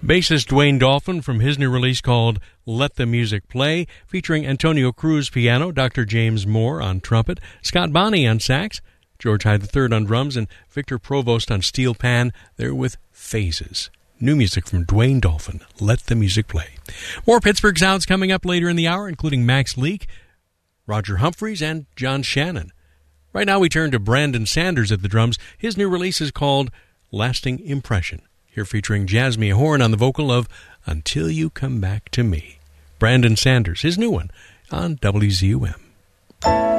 Bassist Dwayne Dolphin from his new release called Let the Music Play, featuring Antonio Cruz piano, Dr. James Moore on trumpet, Scott Bonney on sax, George Hyde III on drums, and Victor Provost on steel pan. They're with Phases. New music from Dwayne Dolphin. Let the music play. More Pittsburgh sounds coming up later in the hour, including Max Leak, Roger Humphreys, and John Shannon. Right now we turn to Brandon Sanders at the drums. His new release is called Lasting Impression. Here featuring Jasmine Horn on the vocal of Until You Come Back to Me. Brandon Sanders, his new one, on WZUM.